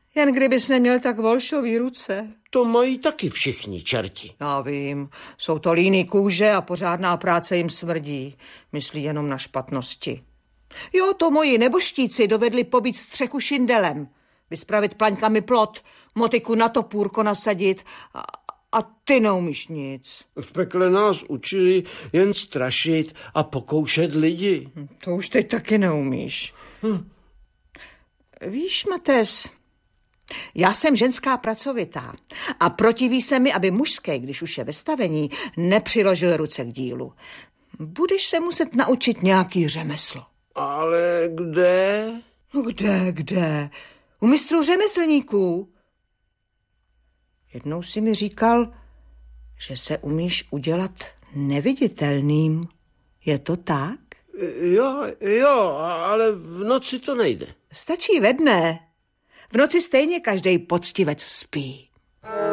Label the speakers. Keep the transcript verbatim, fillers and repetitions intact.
Speaker 1: Jen kdybys neměl tak volšový ruce.
Speaker 2: To mají taky všichni čerti.
Speaker 1: Já vím, jsou to líný kůže a pořádná práce jim smrdí. Myslí jenom na špatnosti. Jo, to moji neboštíci dovedli pobít střechu šindelem, vyspravit plaňkami plot, motiku na topůrko nasadit a, a ty neumíš nic.
Speaker 2: V pekle nás učili jen strašit a pokoušet lidi.
Speaker 1: To už teď taky neumíš. Hm. Víš, Mates, já jsem ženská pracovitá a protiví se mi, aby mužské, když už je ve stavení, nepřiložil ruce k dílu. Budeš se muset naučit nějaký řemeslo.
Speaker 2: Ale kde?
Speaker 1: No kde, kde? U mistrů řemeslníků. Jednou si mi říkal, že se umíš udělat neviditelným. Je to tak?
Speaker 2: Jo, jo, ale v noci to nejde.
Speaker 1: Stačí ve dne. V noci stejně každej poctivec spí.